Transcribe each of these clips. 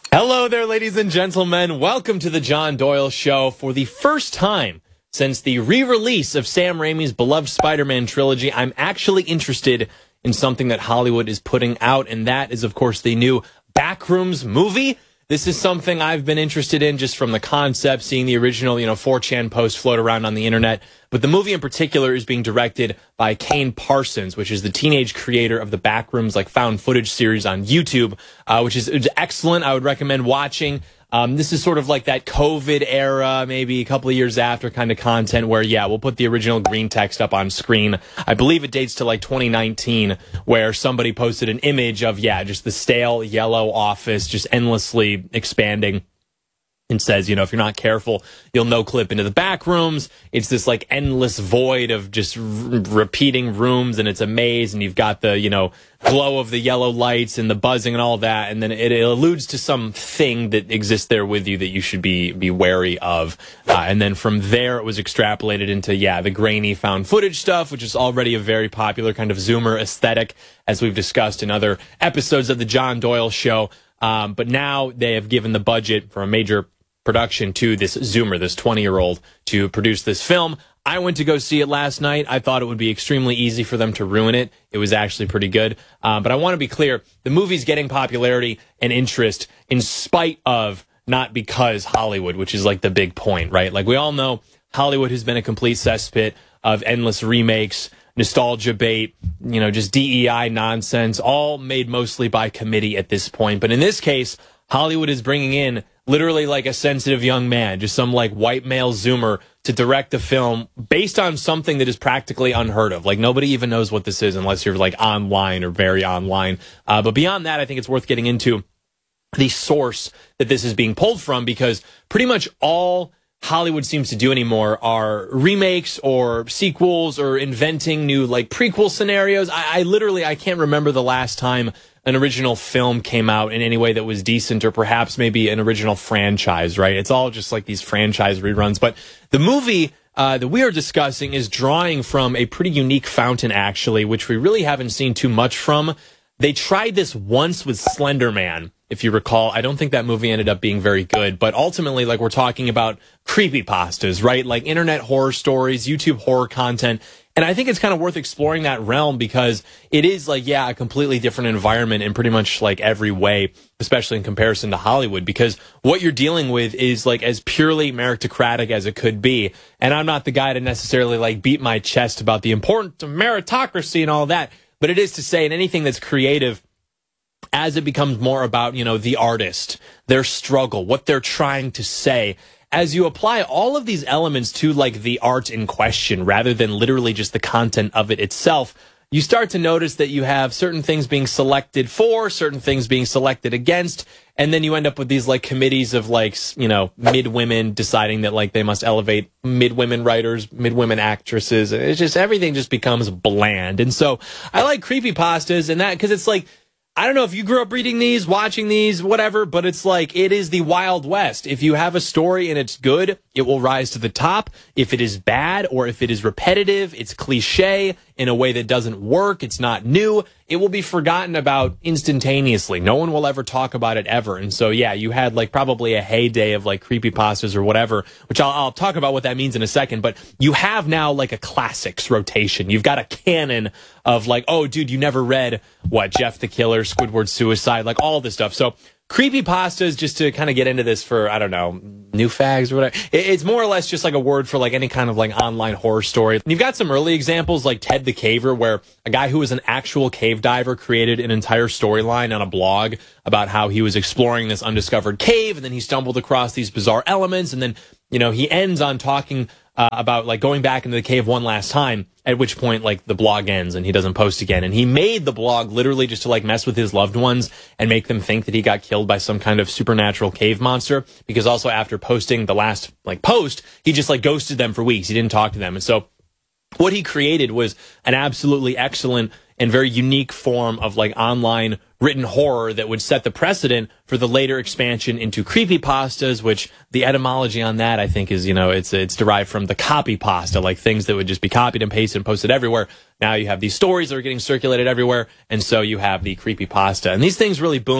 Hello there, ladies and gentlemen. Welcome to the John Doyle Show. For the first time since the re-release of Sam Raimi's beloved Spider-Man trilogy, I'm actually interested in something that Hollywood is putting out, and that is, of course, the new Backrooms movie. This is something I've been interested in just from the concept, seeing the original, 4chan post float around on the internet. But the movie in particular is being directed by Kane Parsons, which is the teenage creator of the Backrooms, found footage series on YouTube, which is excellent. I would recommend watching. This is sort of like that COVID era, maybe a couple of years after kind of content where, we'll put the original green text up on screen. I believe it dates to 2019, where somebody posted an image of, just the stale yellow office just endlessly expanding. And says, if you're not careful, you'll no-clip into the back rooms. It's this endless void of just repeating rooms, and it's a maze, and you've got the, glow of the yellow lights and the buzzing and all that, and then it alludes to some thing that exists there with you that you should be wary of. And then from there, it was extrapolated into, the grainy found footage stuff, which is already a very popular kind of Zoomer aesthetic, as we've discussed in other episodes of the John Doyle Show. But now they have given the budget for a major production to this Zoomer, this 20-year-old, to produce this film. I went to go see it last night. I thought it would be extremely easy for them to ruin it. It was actually pretty good. But I want to be clear, the movie's getting popularity and interest in spite of, not because Hollywood, which is the big point, right? We all know Hollywood has been a complete cesspit of endless remakes, nostalgia bait, just DEI nonsense, all made mostly by committee at this point. But in this case, Hollywood is bringing in literally a sensitive young man, just some white male Zoomer to direct a film based on something that is practically unheard of. Nobody even knows what this is unless you're online or very online. But beyond that, I think it's worth getting into the source that this is being pulled from, because pretty much all Hollywood seems to do anymore are remakes or sequels or inventing new prequel scenarios. I can't remember the last time an original film came out in any way that was decent, or perhaps maybe an original franchise, right? It's all just these franchise reruns. But the movie that we are discussing is drawing from a pretty unique fountain, actually, which we really haven't seen too much from. They tried this once with Slender Man, if you recall. I don't think that movie ended up being very good, but ultimately, we're talking about creepypastas, right? Internet horror stories, YouTube horror content. And I think it's kind of worth exploring that realm, because it is a completely different environment in pretty much every way, especially in comparison to Hollywood, because what you're dealing with is as purely meritocratic as it could be. And I'm not the guy to necessarily beat my chest about the importance of meritocracy and all that. But it is to say, in anything that's creative, as it becomes more about, the artist, their struggle, what they're trying to say, as you apply all of these elements to the art in question, rather than literally just the content of it itself, you start to notice that you have certain things being selected for, certain things being selected against, and then you end up with these committees of mid-women deciding that they must elevate mid-women writers, mid-women actresses. It's just, everything just becomes bland. And so I like creepypastas and that, because it's I don't know if you grew up reading these, watching these, whatever, but it's it is the Wild West. If you have a story and it's good, it will rise to the top. If it is bad, or if it is repetitive, it's cliche in a way that doesn't work, it's not new, it will be forgotten about instantaneously. No one will ever talk about it ever. And so, you had probably a heyday of creepypastas or whatever, which I'll talk about what that means in a second. But you have now a classics rotation. You've got a canon of oh, dude, you never read Jeff the Killer, Squidward Suicide, all this stuff. So creepypastas, just to kind of get into this for, I don't know, new fags or whatever, it's more or less just a word for any kind of online horror story. And you've got some early examples like Ted the Caver, where a guy who was an actual cave diver created an entire storyline on a blog about how he was exploring this undiscovered cave, and then he stumbled across these bizarre elements, and then, he ends on talking about going back into the cave one last time, at which point the blog ends and he doesn't post again. And he made the blog literally just to mess with his loved ones and make them think that he got killed by some kind of supernatural cave monster, because also after posting the last post, he just ghosted them for weeks. He didn't talk to them. And so what he created was an absolutely excellent and very unique form of online written horror that would set the precedent for the later expansion into creepypastas, which the etymology on that, I think, is, it's derived from the copy pasta, things that would just be copied and pasted and posted everywhere. Now you have these stories that are getting circulated everywhere, and so you have the creepypasta. And these things really boomed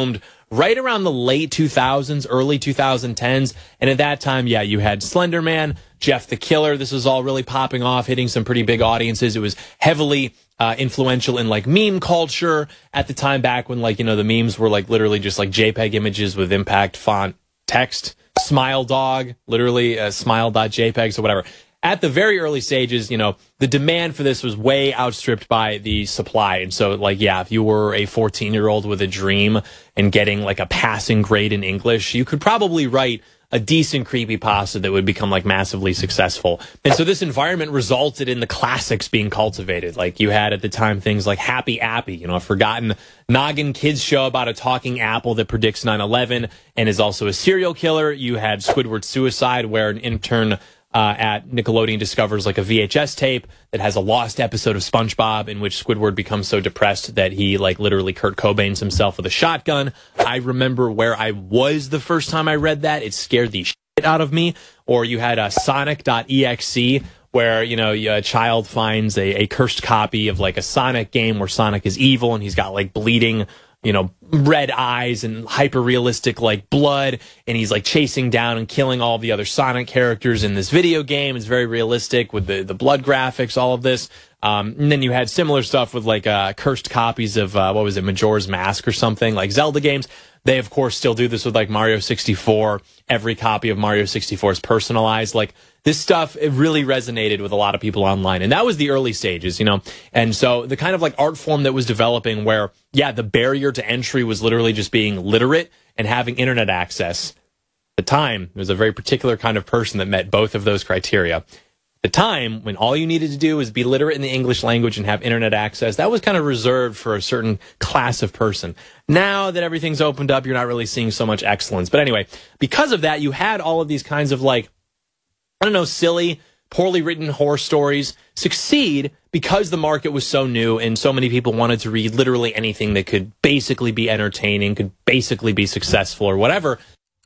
right around the late 2000s, early 2010s. And at that time, yeah, you had Slender Man, Jeff the Killer. This was all really popping off, hitting some pretty big audiences. It was heavily influential in like meme culture at the time, back when, like, you know, the memes were like literally just like JPEG images with impact font text, smile dog, literally smile.jpegs or whatever. At the very early stages, you know, the demand for this was way outstripped by the supply. And so, like, yeah, if you were a 14-year-old with a dream and getting like a passing grade in English, you could probably write a decent creepypasta that would become like massively successful. And so this environment resulted in the classics being cultivated. Like, you had at the time things like Happy Appy, you know, a forgotten Noggin kids show about a talking apple that predicts 9/11 and is also a serial killer. You had Squidward Suicide, where an intern at Nickelodeon discovers like a VHS tape that has a lost episode of SpongeBob in which Squidward becomes so depressed that he like literally Kurt Cobains himself with a shotgun. I remember where I was the first time I read that. It scared the shit out of me. Or you had Sonic.exe, where, you know, a child finds a cursed copy of like a Sonic game where Sonic is evil and he's got like bleeding, you know, red eyes and hyper realistic like blood, and he's like chasing down and killing all the other Sonic characters in this video game. It's very realistic with the blood graphics, all of this. And then you had similar stuff with like cursed copies of what was it, Majora's Mask or something, like Zelda games. They of course still do this with like Mario 64. Every copy of Mario 64 is personalized. Like, this stuff, it really resonated with a lot of people online. And that was the early stages, you know. And so the kind of like art form that was developing where, yeah, the barrier to entry was literally just being literate and having internet access. At the time, there was a very particular kind of person that met both of those criteria. At the time, when all you needed to do was be literate in the English language and have internet access, that was kind of reserved for a certain class of person. Now that everything's opened up, you're not really seeing so much excellence. But anyway, because of that, you had all of these kinds of like, I don't know, silly, poorly written horror stories succeed because the market was so new and so many people wanted to read literally anything that could basically be entertaining, could basically be successful or whatever.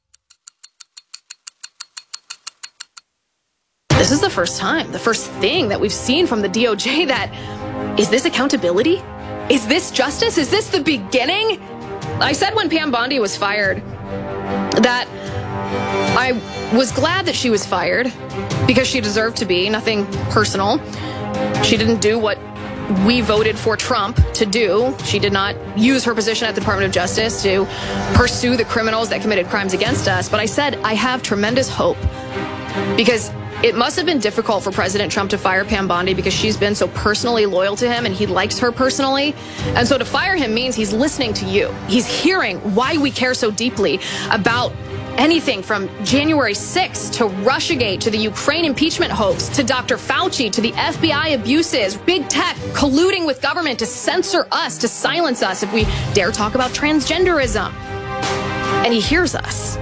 This is the first thing that we've seen from the DOJ that, is this accountability? Is this justice? Is this the beginning? I said when Pam Bondi was fired that I was glad that she was fired because she deserved to be, nothing personal. She didn't do what we voted for Trump to do. She did not use her position at the Department of Justice to pursue the criminals that committed crimes against us. But I said I have tremendous hope because it must have been difficult for President Trump to fire Pam Bondi because she's been so personally loyal to him and he likes her personally. And so to fire him means he's listening to you. He's hearing why we care so deeply about anything from January 6th to Russiagate to the Ukraine impeachment hoax to Dr. Fauci to the FBI abuses, big tech colluding with government to censor us, to silence us if we dare talk about transgenderism. And he hears us.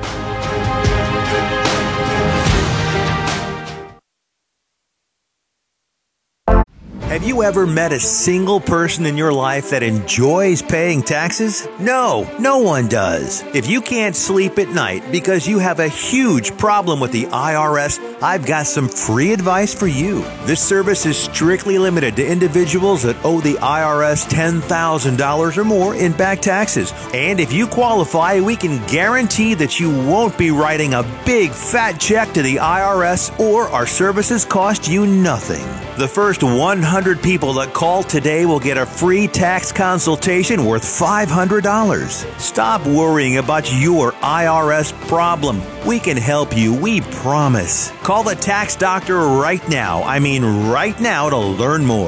Have you ever met a single person in your life that enjoys paying taxes? No, no one does. If you can't sleep at night because you have a huge problem with the IRS, I've got some free advice for you. This service is strictly limited to individuals that owe the IRS $10,000 or more in back taxes. And if you qualify, we can guarantee that you won't be writing a big fat check to the IRS, or our services cost you nothing. The first 100 people that call today will get a free tax consultation worth $500. Stop worrying about your IRS problem. We can help you, we promise. Call the tax doctor right now. I mean right now, to learn more.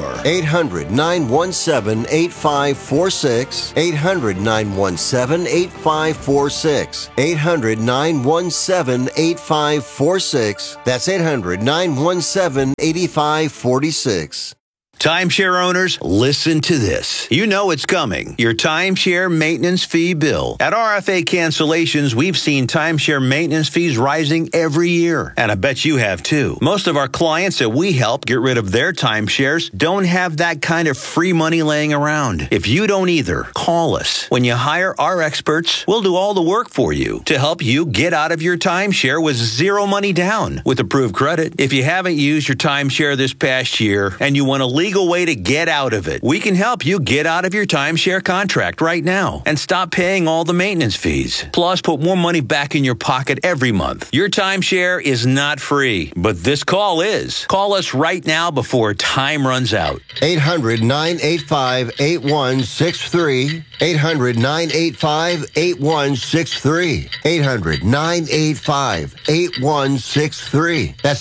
800-917-8546. 800-917-8546. 800-917-8546. That's 800-917-8546. Timeshare owners, listen to this. You know it's coming. Your timeshare maintenance fee bill. At RFA Cancellations, we've seen timeshare maintenance fees rising every year. And I bet you have too. Most of our clients that we help get rid of their timeshares don't have that kind of free money laying around. If you don't either, call us. When you hire our experts, we'll do all the work for you to help you get out of your timeshare with zero money down with approved credit. If you haven't used your timeshare this past year and you want to live legal way to get out of it. We can help you get out of your timeshare contract right now and stop paying all the maintenance fees. Plus, put more money back in your pocket every month. Your timeshare is not free, but this call is. Call us right now before time runs out. 800-985-8163. 800-985-8163. 800-985-8163. That's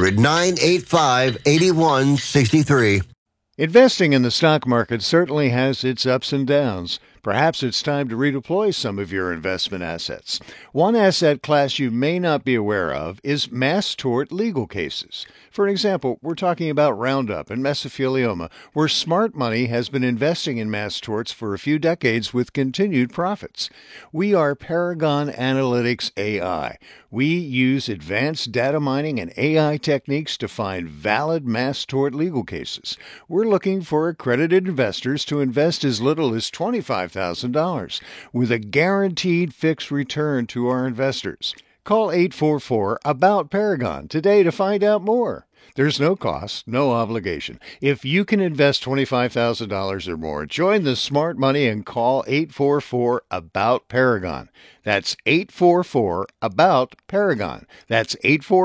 800-985-8163. Investing in the stock market certainly has its ups and downs. Perhaps it's time to redeploy some of your investment assets. One asset class you may not be aware of is mass tort legal cases. For example, we're talking about Roundup and mesothelioma, where smart money has been investing in mass torts for a few decades with continued profits. We are Paragon Analytics AI. We use advanced data mining and AI techniques to find valid mass tort legal cases. We're looking for accredited investors to invest as little as $25,000 with a guaranteed fixed return to our investors. Call 844-ABOUT-PARAGON today to find out more. There's no cost, no obligation. If you can invest $25,000 or more, join the smart money and call 844-ABOUT-PARAGON. That's 844-ABOUT-PARAGON. That's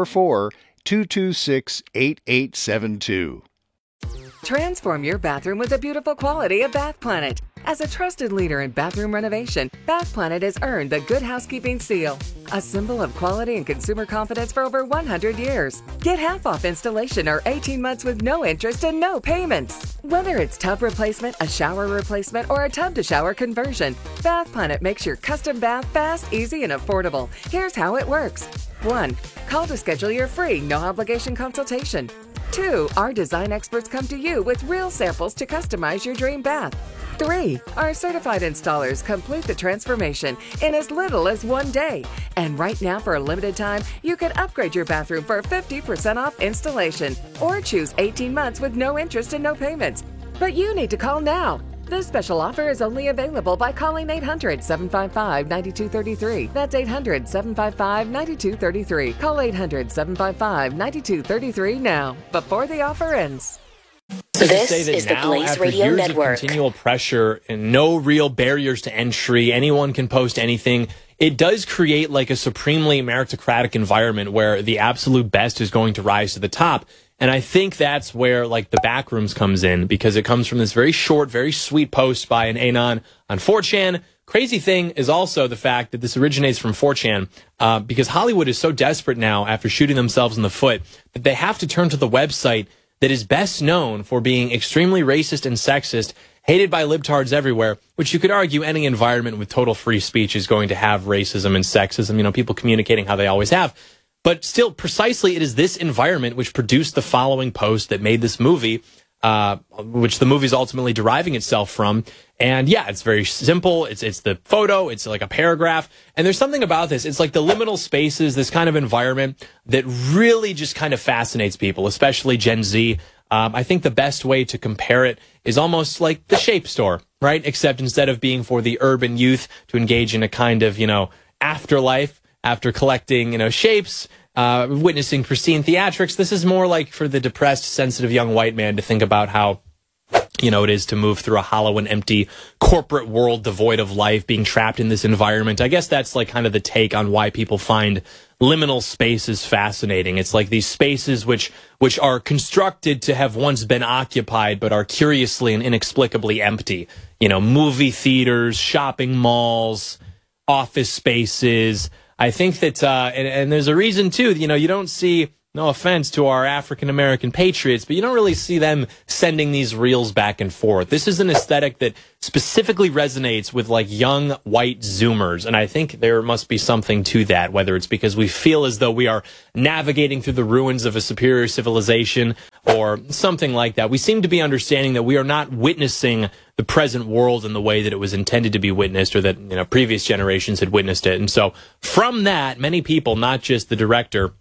844-226-8872. Transform your bathroom with the beautiful quality of Bath Planet. As a trusted leader in bathroom renovation, Bath Planet has earned the Good Housekeeping seal, a symbol of quality and consumer confidence for over 100 years. Get half off installation or 18 months with no interest and no payments. Whether it's tub replacement, a shower replacement, or a tub-to-shower conversion, Bath Planet makes your custom bath fast, easy, and affordable. Here's how it works. 1. Call to schedule your free, no-obligation consultation. 2. Our design experts come to you with real samples to customize your dream bath. 3. Our certified installers complete the transformation in as little as 1 day. And right now, for a limited time, you can upgrade your bathroom for 50% off installation or choose 18 months with no interest and no payments. But you need to call now. This special offer is only available by calling 800-755-9233. That's 800-755-9233. Call 800-755-9233 now, before the offer ends. This is the Blaze Radio Network. Of continual pressure and no real barriers to entry, anyone can post anything. It does create like a supremely meritocratic environment where the absolute best is going to rise to the top. And I think that's where like the Backrooms comes in, because it comes from this very short, very sweet post by an Anon on 4chan. Crazy thing is also the fact that this originates from 4chan because Hollywood is so desperate now after shooting themselves in the foot that they have to turn to the website that is best known for being extremely racist and sexist, hated by libtards everywhere, which you could argue any environment with total free speech is going to have racism and sexism, you know, people communicating how they always have. But still, precisely, it is this environment which produced the following post that made this movie, which the movie is ultimately deriving itself from. And yeah, it's very simple. It's the photo. It's like a paragraph. And there's something about this. It's like the liminal spaces, this kind of environment that really just kind of fascinates people, especially Gen Z. I think the best way to compare it is almost like the Shape Store, right? Except instead of being for the urban youth to engage in a kind of, you know, afterlife after collecting, you know, shapes, witnessing pristine theatrics, this is more like for the depressed, sensitive young white man to think about how, you know, it is to move through a hollow and empty corporate world devoid of life, being trapped in this environment. I guess that's like kind of the take on why people find liminal spaces fascinating. It's like these spaces which are constructed to have once been occupied, but are curiously and inexplicably empty. You know, movie theaters, shopping malls, office spaces. I think that, and there's a reason too, you know, you don't see, no offense to our African-American patriots, but you don't really see them sending these reels back and forth. This is an aesthetic that specifically resonates with like young white Zoomers. And I think there must be something to that, whether it's because we feel as though we are navigating through the ruins of a superior civilization or something like that. We seem to be understanding that we are not witnessing the present world in the way that it was intended to be witnessed, or that, you know, previous generations had witnessed it. And so from that, many people, not just the director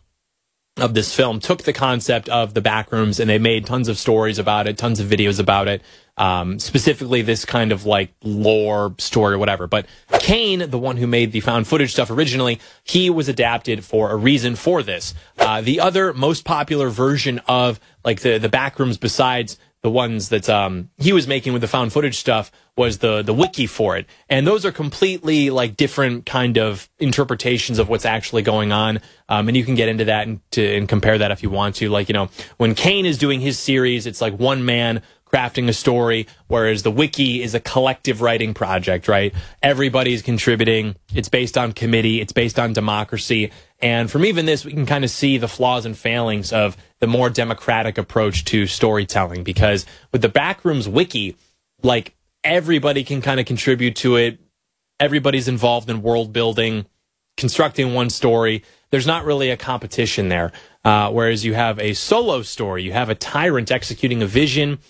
of this film, took the concept of the Backrooms and they made tons of stories about it, tons of videos about it, specifically this kind of like lore story or whatever. But Kane, the one who made the found footage stuff originally, he was adapted for a reason for this. The other most popular version of like the Backrooms, besides the ones that he was making with the found footage stuff was the wiki for it. And those are completely like different kind of interpretations of what's actually going on. And you can get into that and compare that if you want to. Like, when Kane is doing his series, it's like one man crafting a story, whereas the wiki is a collective writing project, right? Everybody's contributing. It's based on committee. It's based on democracy. And from even this, we can kind of see the flaws and failings of the more democratic approach to storytelling, because with the Backrooms wiki, like, everybody can kind of contribute to it. Everybody's involved in world building, constructing one story. There's not really a competition there. Whereas you have a solo story, you have a tyrant executing a vision,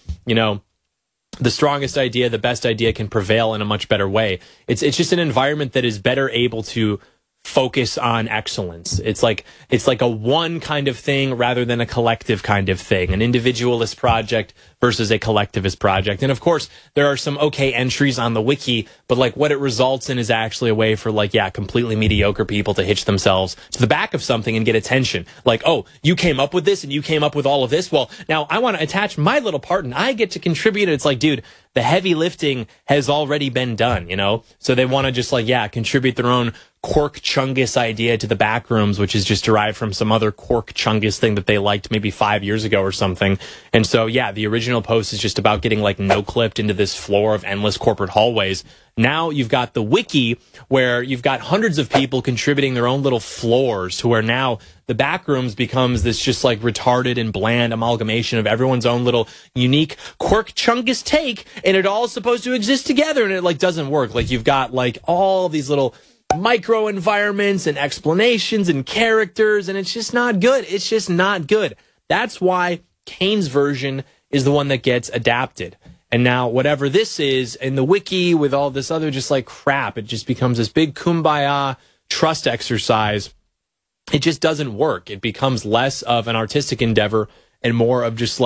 the strongest idea, the best idea can prevail in a much better way. It's just an environment that is better able to focus on excellence. It's like a one kind of thing rather than a collective kind of thing, an individualist project versus a collectivist project. And of course, there are some okay entries on the wiki, but like what it results in is actually a way for completely mediocre people to hitch themselves to the back of something and get attention. Like, oh, you came up with this and you came up with all of this. Well, now I want to attach my little part and I get to contribute. It's like, dude, the heavy lifting has already been done, So they want to just contribute their own Quark Chungus idea to the Backrooms, which is just derived from some other Quark Chungus thing that they liked maybe 5 years ago or something. And so, the original post is just about getting no-clipped into this floor of endless corporate hallways. Now you've got the wiki where you've got hundreds of people contributing their own little floors to where now the Backrooms becomes this just retarded and bland amalgamation of everyone's own little unique Quark Chungus take, and it all is supposed to exist together, and it doesn't work. You've got all these little micro environments and explanations and characters, and it's just not good. It's just not good. That's why Kane's version is the one that gets adapted. And now whatever this is in the wiki with all this other just crap, it just becomes this big kumbaya trust exercise. It just doesn't work. It becomes less of an artistic endeavor and more of just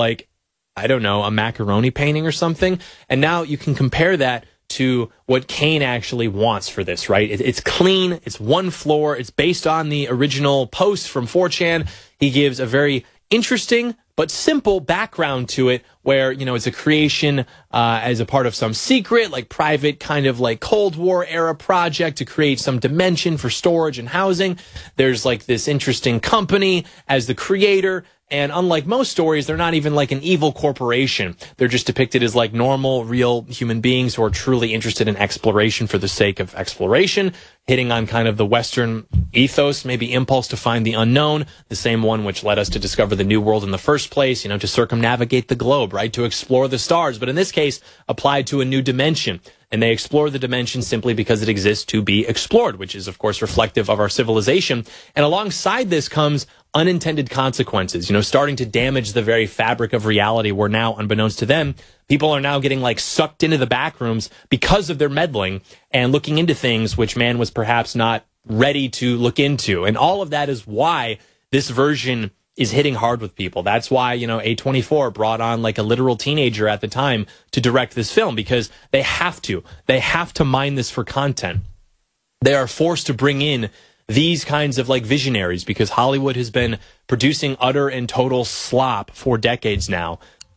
I don't know, a macaroni painting or something. And now you can compare that to what Kane actually wants for this, right? It's clean. It's one floor. It's based on the original post from 4chan. He gives a very interesting but simple background to it where, it's a creation as a part of some secret, private kind of Cold War era project to create some dimension for storage and housing. There's this interesting company as the creator. And unlike most stories, they're not even an evil corporation. They're just depicted as normal, real human beings who are truly interested in exploration for the sake of exploration, hitting on kind of the Western ethos, maybe impulse to find the unknown, the same one which led us to discover the New World in the first place, to circumnavigate the globe, right? To explore the stars. But in this case, applied to a new dimension. And they explore the dimension simply because it exists to be explored, which is, of course, reflective of our civilization. And alongside this comes unintended consequences, starting to damage the very fabric of reality where now, unbeknownst to them, people are now getting sucked into the Backrooms because of their meddling and looking into things which man was perhaps not ready to look into. And all of that is why this version is hitting hard with people. That's why, A24 brought on a literal teenager at the time to direct this film, because they have to mine this for content. They are forced to bring in these kinds of visionaries because Hollywood has been producing utter and total slop for decades now.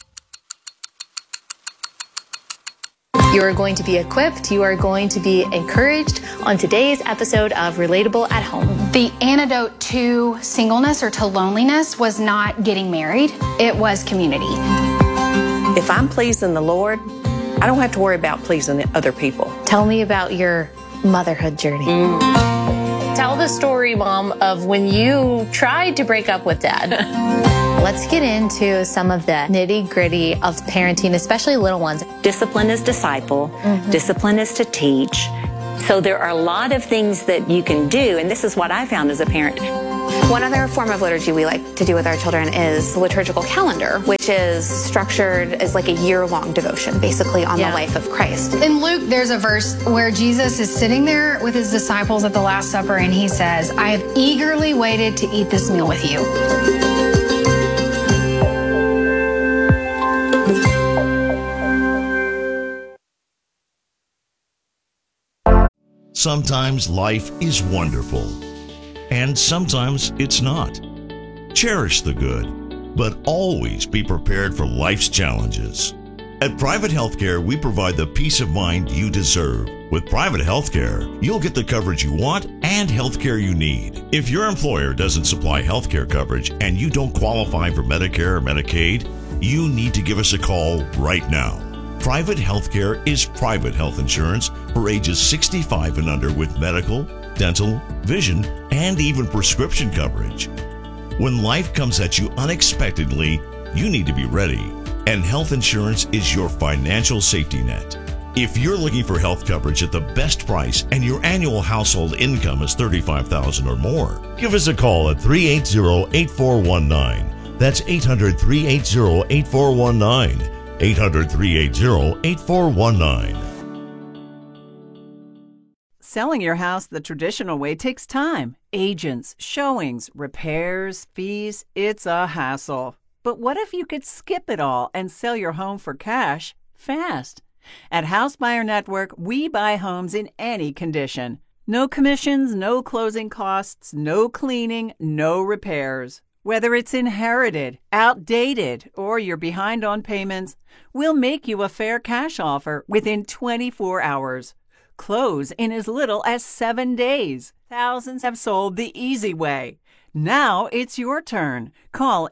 You are going to be equipped. You are going to be encouraged on today's episode of Relatable at Home. The antidote to singleness or to loneliness was not getting married. It was community. If I'm pleasing the Lord, I don't have to worry about pleasing other people. Tell me about your motherhood journey. Tell the story, Mom, of when you tried to break up with Dad. Let's get into some of the nitty-gritty of parenting, especially little ones. Discipline is disciple. Discipline is to teach. So there are a lot of things that you can do, and this is what I found as a parent. One other form of liturgy we like to do with our children is the liturgical calendar, which is structured as a year-long devotion, basically on the life of Christ. In Luke, there's a verse where Jesus is sitting there with his disciples at the Last Supper, and he says, I have eagerly waited to eat this meal with you. Sometimes life is wonderful, and sometimes it's not. Cherish the good. but always be prepared for life's challenges. At Private Healthcare, we provide the peace of mind you deserve. With Private Healthcare, you'll get the coverage you want and healthcare you need. If your employer doesn't supply healthcare coverage and you don't qualify for Medicare or Medicaid, you need to give us a call right now. Private Healthcare is private health insurance for ages 65 and under with medical, dental, vision, and even prescription coverage. When life comes at you unexpectedly, you need to be ready. And health insurance is your financial safety net. If you're looking for health coverage at the best price and your annual household income is $35,000 or more, give us a call at 380-8419. That's 800-380-8419. 800-380-8419. Selling your house the traditional way takes time. Agents, showings, repairs, fees, it's a hassle. But what if you could skip it all and sell your home for cash fast? At House Buyer Network, we buy homes in any condition. No commissions, no closing costs, no cleaning, no repairs. Whether it's inherited, outdated, or you're behind on payments, we'll make you a fair cash offer within 24 hours. Close in as little as 7 days. Thousands have sold the easy way. Now it's your turn. Call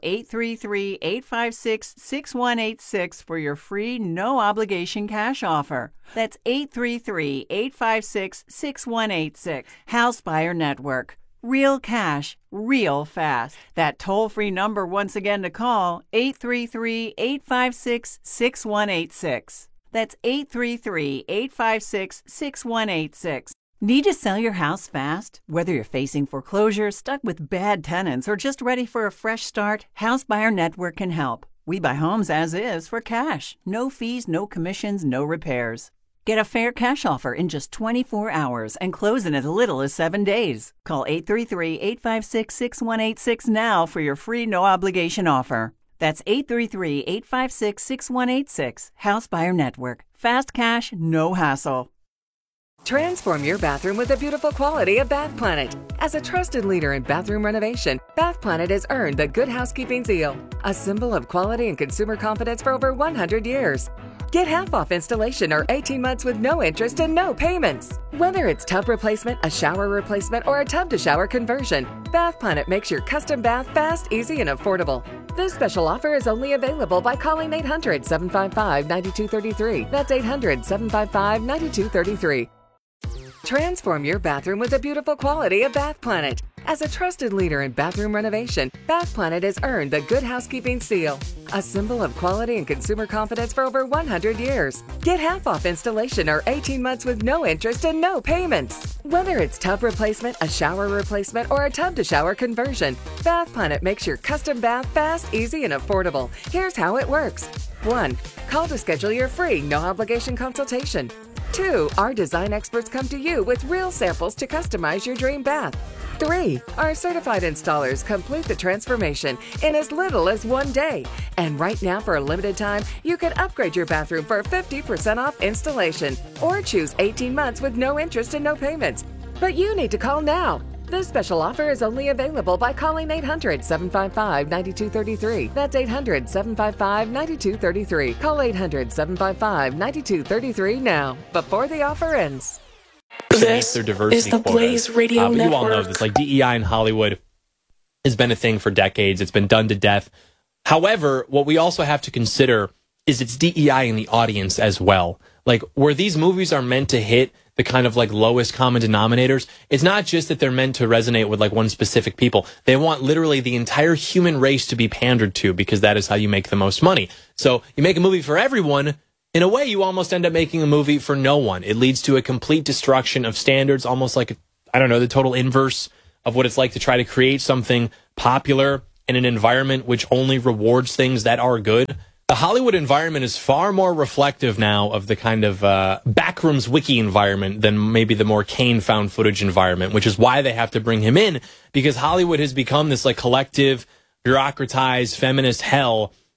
833-856-6186 for your free, no-obligation cash offer. That's 833-856-6186. House Buyer Network. Real cash, real fast. That toll-free number once again to call, 833-856-6186. That's 833-856-6186. Need to sell your house fast? Whether you're facing foreclosure, stuck with bad tenants, or just ready for a fresh start, House Buyer Network can help. We buy homes as is for cash. No fees, no commissions, no repairs. Get a fair cash offer in just 24 hours and close in as little as 7 days. Call 833-856-6186 now for your free no-obligation offer. That's 833-856-6186. House Buyer Network. Fast cash, no hassle. Transform your bathroom with the beautiful quality of Bath Planet. As a trusted leader in bathroom renovation, Bath Planet has earned the Good Housekeeping seal, a symbol of quality and consumer confidence for over 100 years. Get half off installation or 18 months with no interest and no payments. Whether it's tub replacement, a shower replacement, or a tub-to-shower conversion, Bath Planet makes your custom bath fast, easy, and affordable. This special offer is only available by calling 800-755-9233. That's 800-755-9233. Transform your bathroom with the beautiful quality of Bath Planet. As a trusted leader in bathroom renovation, Bath Planet has earned the Good Housekeeping seal, a symbol of quality and consumer confidence for over 100 years. Get half off installation or 18 months with no interest and no payments. Whether it's tub replacement, a shower replacement, or a tub-to-shower conversion, Bath Planet makes your custom bath fast, easy, and affordable. Here's how it works. 1. Call to schedule your free, no-obligation consultation. 2. Our design experts come to you with real samples to customize your dream bath. 3. Our certified installers complete the transformation in as little as 1 day. And right now, for a limited time, you can upgrade your bathroom for 50% off installation or choose 18 months with no interest and no payments. But you need to call now. This special offer is only available by calling 800-755-9233. That's 800-755-9233. Call 800-755-9233 now, before the offer ends. This their diversity is the Blaze Radio Network. You all know this. Like, DEI in Hollywood has been a thing for decades. It's been done to death. However, what we also have to consider is it's DEI in the audience as well. Like, where these movies are meant to hit the kind of like lowest common denominators, it's not just that they're meant to resonate with like one specific people. They want literally the entire human race to be pandered to, because that is how you make the most money. So you make a movie for everyone. In a way, you almost end up making a movie for no one. It leads to a complete destruction of standards, almost like, I don't know, the total inverse of what it's like to try to create something popular in an environment which only rewards things that are good. The Hollywood environment is far more reflective now of the kind of backrooms wiki environment than maybe the more Kane found footage environment, which is why they have to bring him in, because Hollywood has become this like collective, bureaucratized, feminist hell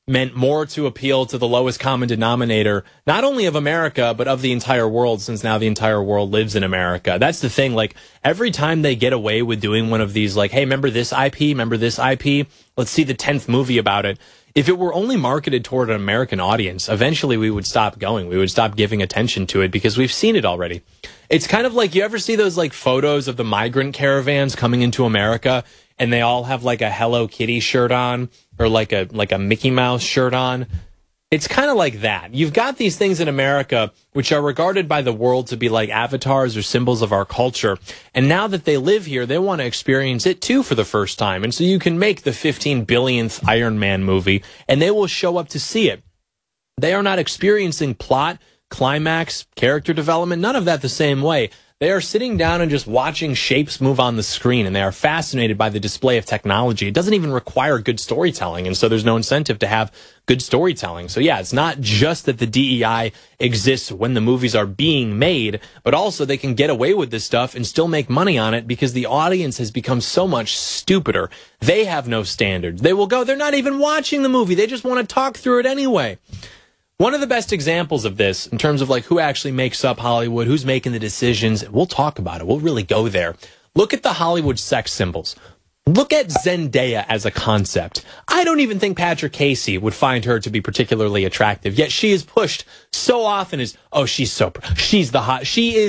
meant more to appeal to the lowest common denominator, not only of America, but of the entire world, since now the entire world lives in America. That's the thing. Like, every time they get away with doing one of these, like, hey, remember this IP? Remember this IP? Let's see the 10th movie about it. If it were only marketed toward an American audience, eventually we would stop going. We would stop giving attention to it because we've seen it already. It's kind of like, you ever see those like photos of the migrant caravans coming into America and they all have like a Hello Kitty shirt on or like a Mickey Mouse shirt on? It's kind of like that. You've got these things in America which are regarded by the world to be like avatars or symbols of our culture. And now that they live here, they want to experience it too for the first time. And so you can make the 15 billionth Iron Man movie and they will show up to see it. They are not experiencing plot, climax, character development, none of that the same way. They are sitting down and just watching shapes move on the screen, and they are fascinated by the display of technology. It doesn't even require good storytelling, and so there's no incentive to have good storytelling. So yeah, it's not just that the DEI exists when the movies are being made, but also they can get away with this stuff and still make money on it because the audience has become so much stupider. They have no standards. They will go, they're not even watching the movie. They just want to talk through it anyway. One of the best examples of this, in terms of like who actually makes up Hollywood, who's making the decisions, we'll talk about it. We'll really go there. Look at the Hollywood sex symbols. Look at Zendaya as a concept. I don't even think Patrick Casey would find her to be particularly attractive, yet she is pushed so often as, oh, she's the hot,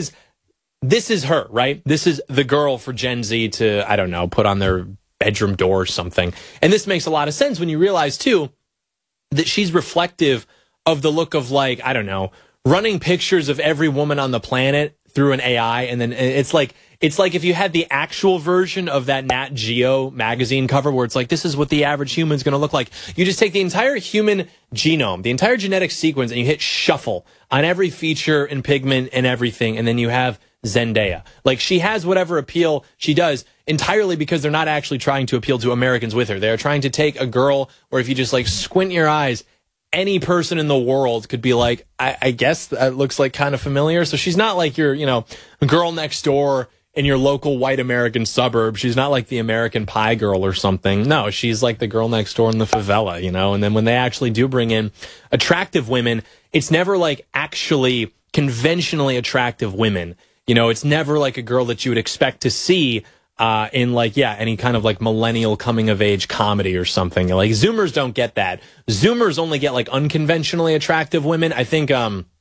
this is her, right? This is the girl for Gen Z to, I don't know, put on their bedroom door or something. And this makes a lot of sense when you realize, too, that she's reflective of the look of, like, I don't know, running pictures of every woman on the planet through an AI, and then it's like if you had the actual version of that Nat Geo magazine cover where it's like, this is what the average human's going to look like. You just take the entire human genome, the entire genetic sequence, and you hit shuffle on every feature and pigment and everything, and then you have Zendaya. Like, she has whatever appeal she does entirely because they're not actually trying to appeal to Americans with her. They're trying to take a girl where if you just, like, squint your eyes, any person in the world could be like, I guess that looks like kind of familiar. So she's not like your, girl next door in your local white American suburb. She's not like the American Pie girl or something. No, she's like the girl next door in the favela, And then when they actually do bring in attractive women, it's never like actually conventionally attractive women. It's never like a girl that you would expect to see in like, any kind of like millennial coming of age comedy or something. Like, Zoomers don't get that. Zoomers only get like unconventionally attractive women. I think,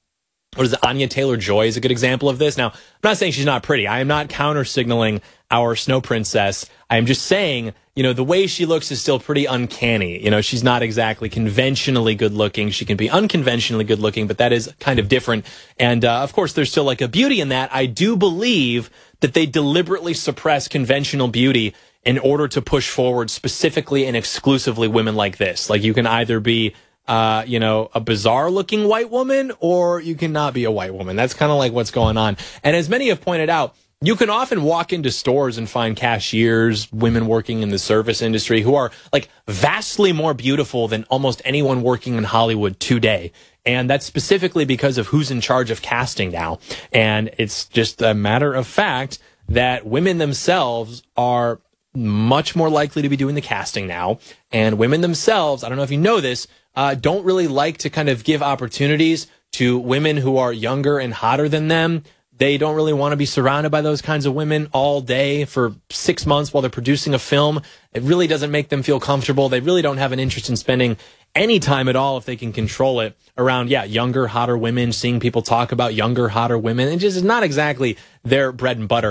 Anya Taylor-Joy is a good example of this. Now, I'm not saying she's not pretty. I am not counter signaling our snow princess. I am just saying, the way she looks is still pretty uncanny. She's not exactly conventionally good looking. She can be unconventionally good looking, but that is kind of different. And, of course, there's still like a beauty in that. I do believe that they deliberately suppress conventional beauty in order to push forward specifically and exclusively women like this. Like, you can either be, a bizarre looking white woman, or you cannot be a white woman. That's kind of like what's going on. And as many have pointed out, you can often walk into stores and find cashiers, women working in the service industry who are like vastly more beautiful than almost anyone working in Hollywood today. And that's specifically because of who's in charge of casting now. And it's just a matter of fact that women themselves are much more likely to be doing the casting now. And women themselves, I don't know if you know this, don't really like to kind of give opportunities to women who are younger and hotter than them. They don't really want to be surrounded by those kinds of women all day for 6 months while they're producing a film. It really doesn't make them feel comfortable. They really don't have an interest in spending any time at all, if they can control it, around, younger, hotter women, seeing people talk about younger, hotter women. It just is not exactly their bread and butter.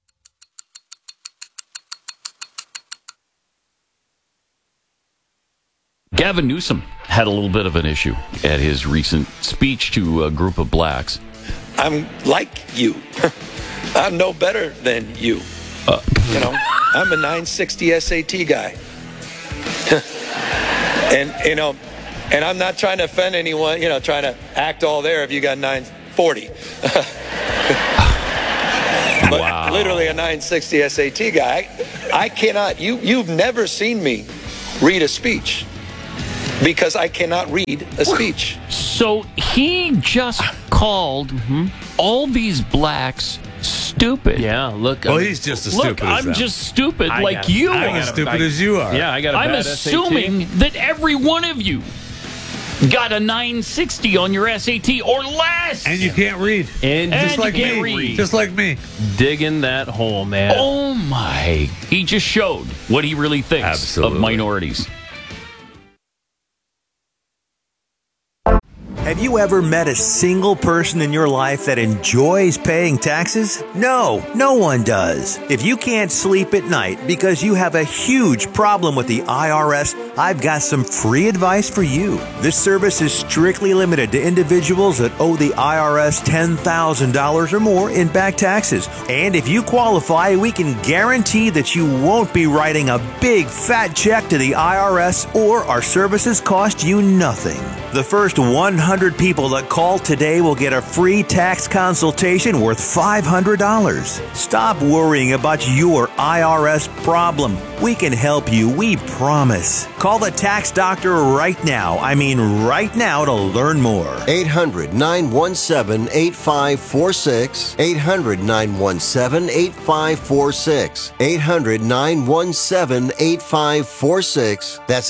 Gavin Newsom had a little bit of an issue at his recent speech to a group of blacks. I'm like you. I'm no better than you. I'm a 960 SAT guy. And I'm not trying to offend anyone, trying to act all there if you got 940. But wow. Literally a 960 SAT guy. I cannot, you've never seen me read a speech. Because I cannot read a speech. So he just called all these blacks stupid. Yeah, look. Well, he's just as stupid as I'm just stupid like you are. I'm as stupid as you are. Yeah, I got a I'm bad assuming SAT. that every one of you got a 960 on your SAT or less. And you can't read. And just like you can't me. read. Just like me. Digging that hole, man. Oh, my. He just showed what he really thinks of minorities. Have you ever met a single person in your life that enjoys paying taxes? No, no one does. If you can't sleep at night because you have a huge problem with the IRS, I've got some free advice for you. This service is strictly limited to individuals that owe the IRS $10,000 or more in back taxes. And if you qualify, we can guarantee that you won't be writing a big fat check to the IRS, or our services cost you nothing. The first 100 people that call today will get a free tax consultation worth $500. Stop worrying about your IRS problem. We can help you, we promise. Call the tax doctor right now. I mean right now to learn more. 800-917-8546. 800-917-8546. 800-917-8546. That's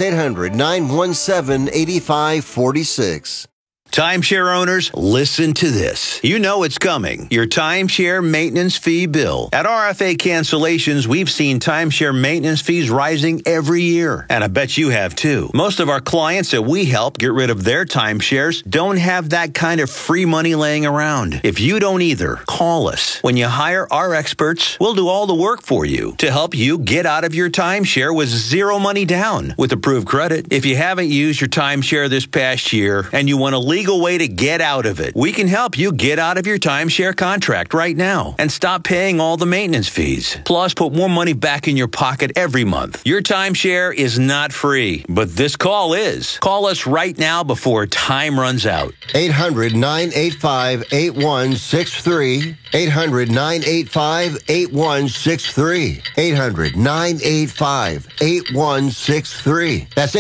800-917-8546. Timeshare owners, listen to this. You know it's coming. Your timeshare maintenance fee bill. At RFA Cancellations, we've seen timeshare maintenance fees rising every year. And I bet you have too. Most of our clients that we help get rid of their timeshares don't have that kind of free money laying around. If you don't either, call us. When you hire our experts, we'll do all the work for you to help you get out of your timeshare with zero money down with approved credit. If you haven't used your timeshare this past year and you want a legal way to get out of it, we can help you get out of your timeshare contract right now and stop paying all the maintenance fees. Plus, put more money back in your pocket every month. Your timeshare is not free, but this call is. Call us right now before time runs out. 800-985-8163. 800-985-8163. 800-985-8163. That's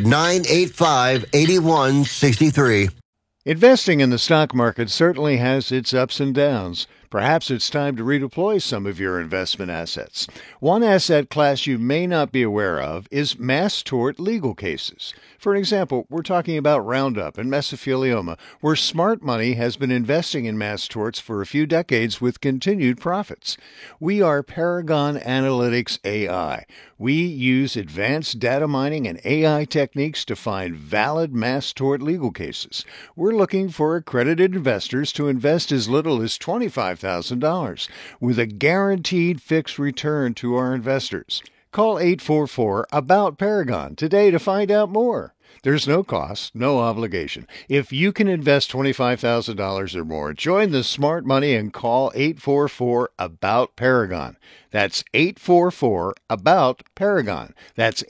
800-985-8163. Investing in the stock market certainly has its ups and downs. Perhaps it's time to redeploy some of your investment assets. One asset class you may not be aware of is mass tort legal cases. For example, we're talking about Roundup and mesothelioma, where smart money has been investing in mass torts for a few decades with continued profits. We are Paragon Analytics AI. We use advanced data mining and AI techniques to find valid mass tort legal cases. We're looking for accredited investors to invest as little as $25,000 with a guaranteed fixed return to our investors. Call 844-ABOUT-PARAGON today to find out more. There's no cost, no obligation. If you can invest $25,000 or more, join the smart money and call 844-ABOUT-PARAGON. That's 844-ABOUT-PARAGON. That's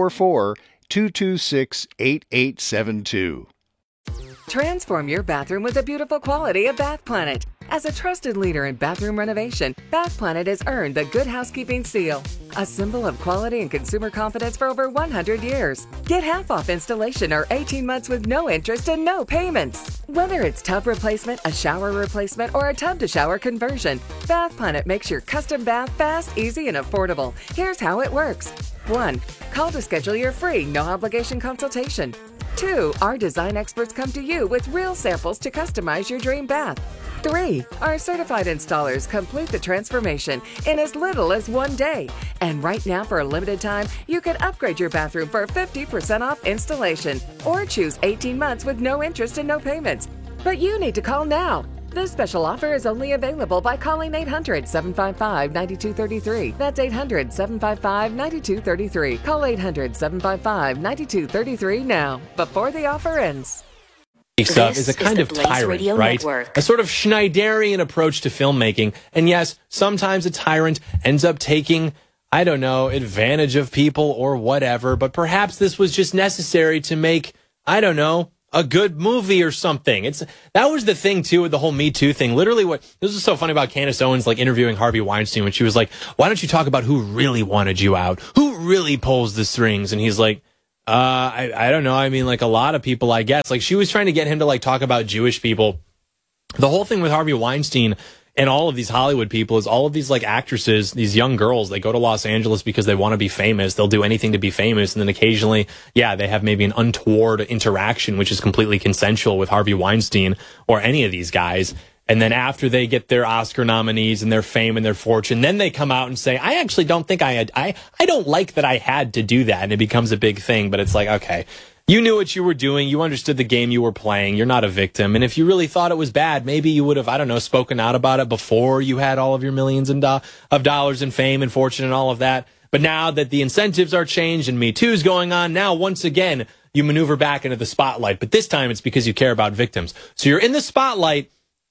844-226-8872. Transform your bathroom with the beautiful quality of Bath Planet. As a trusted leader in bathroom renovation, Bath Planet has earned the Good Housekeeping seal, a symbol of quality and consumer confidence for over 100 years. Get half off installation or 18 months with no interest and no payments. Whether it's tub replacement, a shower replacement, or a tub-to-shower conversion, Bath Planet makes your custom bath fast, easy, and affordable. Here's how it works. 1. Call to schedule your free, no-obligation consultation. 2. Our design experts come to you with real samples to customize your dream bath. 3. Our certified installers complete the transformation in as little as 1 day. And right now, for a limited time, you can upgrade your bathroom for 50% off installation or choose 18 months with no interest and no payments. But you need to call now. This special offer is only available by calling 800-755-9233. That's 800-755-9233. Call 800-755-9233 now, before the offer ends. Stuff is a kind of tyrant, right? Network. A sort of Schneiderian approach to filmmaking. And yes, sometimes a tyrant ends up taking, I don't know, advantage of people or whatever, but perhaps this was just necessary to make, I don't know, a good movie or something. That was the thing too with the whole Me Too thing. Literally this was so funny about Candace Owens interviewing Harvey Weinstein when she was like, why don't you talk about who really wanted you out? Who really pulls the strings? And he's like, I don't know. I mean, a lot of people, I guess. She was trying to get him to talk about Jewish people. The whole thing with Harvey Weinstein and all of these Hollywood people is all of these like actresses, these young girls, they go to Los Angeles because they want to be famous. They'll do anything to be famous. And then occasionally, yeah, they have maybe an untoward interaction, which is completely consensual with Harvey Weinstein or any of these guys. And then after they get their Oscar nominees and their fame and their fortune, then they come out and say, I actually don't think I don't like that I had to do that. And it becomes a big thing. But it's like, okay, you knew what you were doing. You understood the game you were playing. You're not a victim. And if you really thought it was bad, maybe you would have, I don't know, spoken out about it before you had all of your millions of dollars in fame and fortune and all of that. But now that the incentives are changed and Me Too's going on, now once again, you maneuver back into the spotlight. But this time it's because you care about victims. So you're in the spotlight.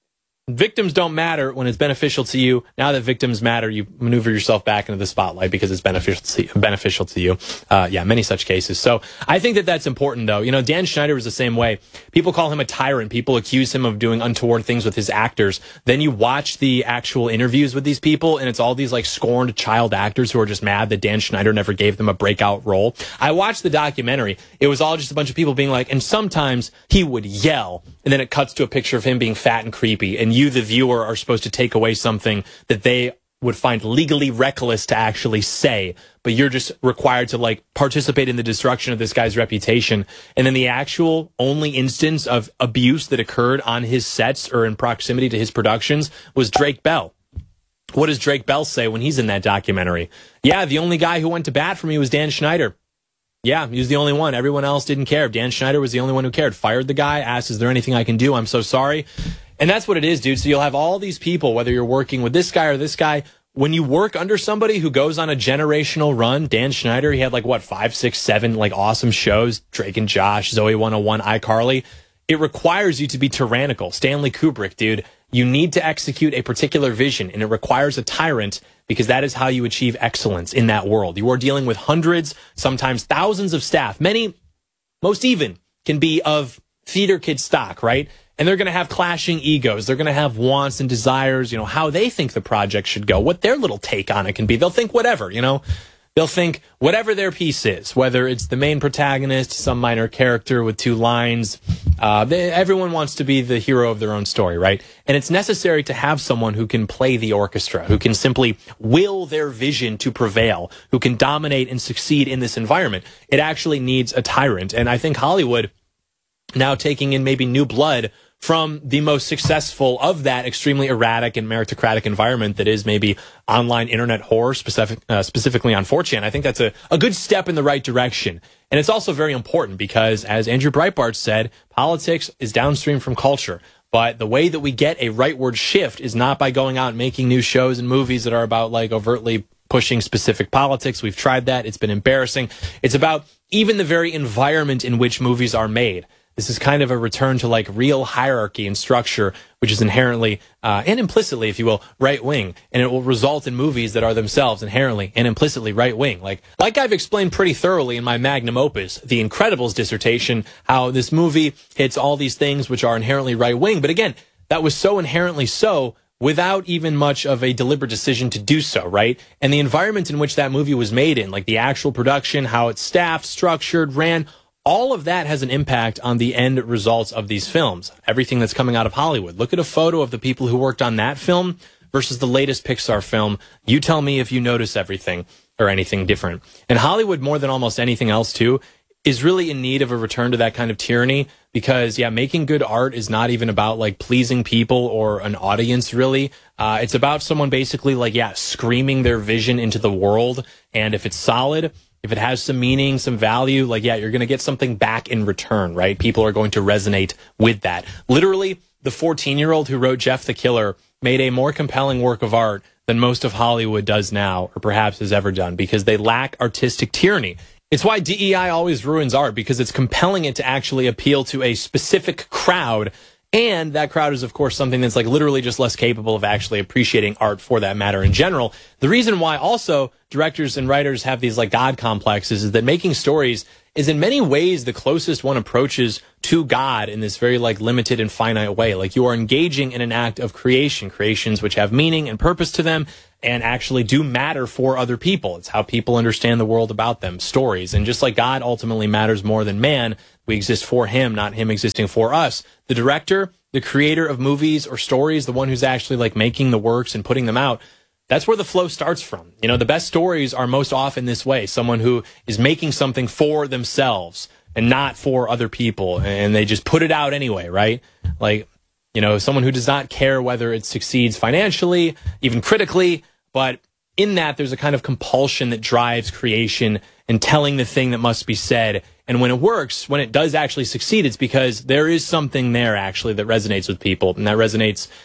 Victims don't matter when it's beneficial to you. Now that victims matter, you maneuver yourself back into the spotlight because it's beneficial to you. Yeah, many such cases. So I think that that's important, though. You know, Dan Schneider was the same way. People call him a tyrant. People accuse him of doing untoward things with his actors. Then you watch the actual interviews with these people, and it's all these like scorned child actors who are just mad that Dan Schneider never gave them a breakout role. I watched the documentary. It was all just a bunch of people being like, and sometimes he would yell, and then it cuts to a picture of him being fat and creepy, and you, the viewer, are supposed to take away something that they would find legally reckless to actually say, but you're just required to like participate in the destruction of this guy's reputation. And then the actual only instance of abuse that occurred on his sets or in proximity to his productions was Drake Bell. What does Drake Bell say when he's in that documentary? Yeah, the only guy who went to bat for me was Dan Schneider. Yeah, he was the only one. Everyone else didn't care. Dan Schneider was the only one who cared. Fired the guy, asked, is there anything I can do? I'm so sorry. And that's what it is, dude. So you'll have all these people, whether you're working with this guy or this guy. When you work under somebody who goes on a generational run, Dan Schneider, he had like, what, 5, 6, 7 like awesome shows, Drake and Josh, Zoe 101, iCarly. It requires you to be tyrannical. Stanley Kubrick, dude. You need to execute a particular vision, and it requires a tyrant because that is how you achieve excellence in that world. You are dealing with hundreds, sometimes thousands of staff. Many, most even, can be of theater kid stock, right? And they're going to have clashing egos. They're going to have wants and desires, you know, how they think the project should go, what their little take on it can be. They'll think whatever, you know. They'll think whatever their piece is, whether it's the main protagonist, some minor character with 2 lines. Everyone wants to be the hero of their own story, right? And it's necessary to have someone who can play the orchestra, who can simply will their vision to prevail, who can dominate and succeed in this environment. It actually needs a tyrant. And I think Hollywood, now taking in maybe new blood from the most successful of that extremely erratic and meritocratic environment that is maybe online internet horror, specifically on 4chan. I think that's a good step in the right direction. And it's also very important because, as Andrew Breitbart said, politics is downstream from culture. But the way that we get a rightward shift is not by going out and making new shows and movies that are about like overtly pushing specific politics. We've tried that. It's been embarrassing. It's about even the very environment in which movies are made. This is kind of a return to like real hierarchy and structure, which is inherently and implicitly, if you will, right-wing. And it will result in movies that are themselves inherently and implicitly right-wing. Like I've explained pretty thoroughly in my magnum opus, The Incredibles dissertation, how this movie hits all these things which are inherently right-wing. But again, that was so inherently so without even much of a deliberate decision to do so, right? And the environment in which that movie was made in, like the actual production, how it's staffed, structured, ran, all of that has an impact on the end results of these films. Everything that's coming out of Hollywood. Look at a photo of the people who worked on that film versus the latest Pixar film. You tell me if you notice everything or anything different. And Hollywood, more than almost anything else, too, is really in need of a return to that kind of tyranny because, yeah, making good art is not even about, like, pleasing people or an audience, really. It's about someone basically, like, yeah, screaming their vision into the world. And if it's solid, if it has some meaning, some value, like, yeah, you're going to get something back in return, right? People are going to resonate with that. Literally, the 14-year-old who wrote Jeff the Killer made a more compelling work of art than most of Hollywood does now, or perhaps has ever done, because they lack artistic tyranny. It's why DEI always ruins art, because it's compelling it to actually appeal to a specific crowd. And that crowd is, of course, something that's like literally just less capable of actually appreciating art for that matter in general. The reason why also directors and writers have these like God complexes is that making stories is in many ways the closest one approaches to God in this very like limited and finite way. Like you are engaging in an act of creations which have meaning and purpose to them and actually do matter for other people. It's how people understand the world about them, stories. And just like God ultimately matters more than man, we exist for him, not him existing for us. The director the creator of movies or stories, the one who's actually like making the works and putting them out, that's where the flow starts from. You know, the best stories are most often this way. Someone who is making something for themselves and not for other people, and they just put it out anyway, right? Like, you know, someone who does not care whether it succeeds financially, even critically, but in that there's a kind of compulsion that drives creation and telling the thing that must be said. And when it works, when it does actually succeed, it's because there is something there actually that resonates with people, and that resonates